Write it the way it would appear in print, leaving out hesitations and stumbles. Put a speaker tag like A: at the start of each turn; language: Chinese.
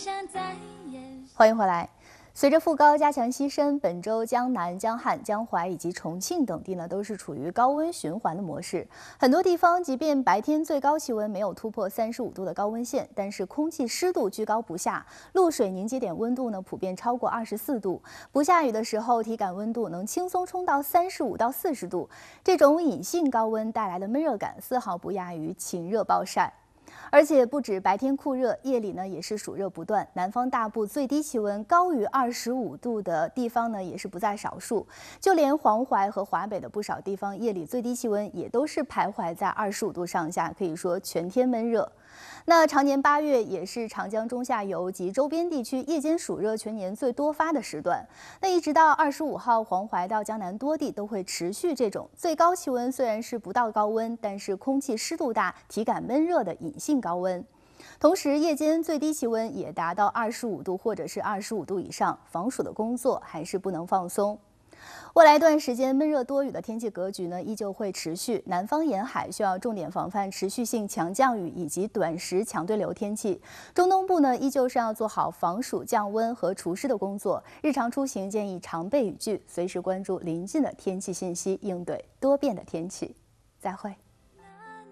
A: 欢迎回来。随着副高加强西伸，本周江南、江汉、江淮以及重庆等地呢，都是处于高温循环的模式。很多地方即便白天最高气温没有突破35度的高温线，但是空气湿度居高不下，露水凝结点温度呢普遍超过24度。不下雨的时候，体感温度能轻松冲到35到40度。这种隐性高温带来的闷热感，丝毫不亚于晴热暴晒。而且不止白天酷热，夜里呢也是暑热不断。南方大部最低气温高于25度的地方呢也是不在少数，就连黄淮和华北的不少地方，夜里最低气温也都是徘徊在25度上下，可以说全天闷热。那常年8月也是长江中下游及周边地区夜间暑热全年最多发的时段。那一直到25号，黄淮到江南多地都会持续这种最高气温虽然是不到高温，但是空气湿度大、体感闷热的隐性高温。同时，夜间最低气温也达到25度或者是25度以上，防暑的工作还是不能放松。未来一段时间闷热多雨的天气格局呢，依旧会持续。南方沿海需要重点防范持续性强降雨以及短时强对流天气。中东部呢，依旧是要做好防暑降温和除湿的工作。日常出行建议常备雨具，随时关注临近的天气信息，应对多变的天气。再会。